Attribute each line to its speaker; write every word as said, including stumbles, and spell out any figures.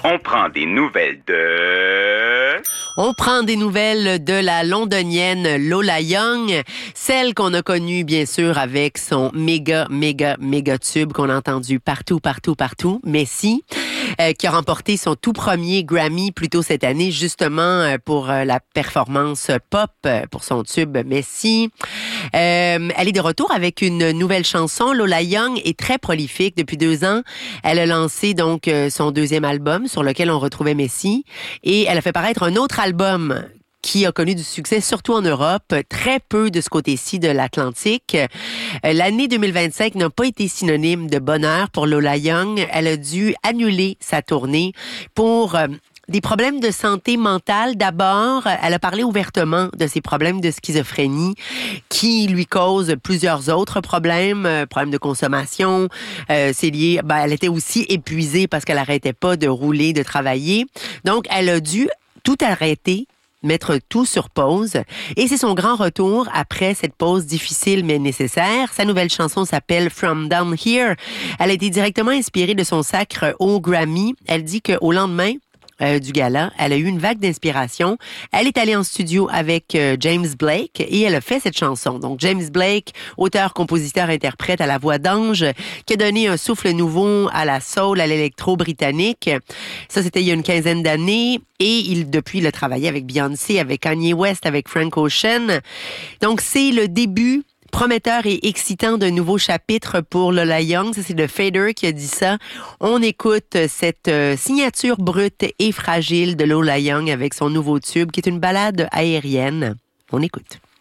Speaker 1: On prend des nouvelles de...
Speaker 2: On prend des nouvelles de la londonienne Lola Young, celle qu'on a connue bien sûr avec son méga, méga, méga tube qu'on a entendu partout, partout, partout, Messi, euh, qui a remporté son tout premier Grammy plus tôt cette année, justement euh, pour euh, la performance pop, euh, pour son tube Messi. Euh, elle est de retour avec une nouvelle chanson. Lola Young est très prolifique depuis deux ans. Elle a lancé donc euh, son deuxième album sur lequel on retrouvait Messi et elle a fait paraître un autre album qui a connu du succès, surtout en Europe, très peu de ce côté-ci de l'Atlantique. L'année deux mille vingt-cinq n'a pas été synonyme de bonheur pour Lola Young. Elle a dû annuler sa tournée pour euh, des problèmes de santé mentale. D'abord, elle a parlé ouvertement de ses problèmes de schizophrénie qui lui causent plusieurs autres problèmes, euh, problèmes de consommation. Euh, c'est lié, ben, elle était aussi épuisée parce qu'elle arrêtait pas de rouler, de travailler. Donc, elle a dû tout arrêter, mettre tout sur pause. Et c'est son grand retour après cette pause difficile mais nécessaire. Sa nouvelle chanson s'appelle From Down Here. Elle a été directement inspirée de son sacre au Grammy. Elle dit qu'au lendemain Euh, du gala, elle a eu une vague d'inspiration. Elle est allée en studio avec euh, James Blake et elle a fait cette chanson. Donc James Blake, auteur, compositeur, interprète à la voix d'ange, qui a donné un souffle nouveau à la soul, à l'électro britannique. Ça, c'était il y a une quinzaine d'années. Et il, depuis, il a travaillé avec Beyoncé, avec Kanye West, avec Frank Ocean. Donc, c'est le début prometteur et excitant d'un nouveau chapitre pour Lola Young. Ça, c'est le Fader qui a dit ça. On écoute cette euh, signature brute et fragile de Lola Young avec son nouveau tube, qui est une ballade aérienne. On écoute.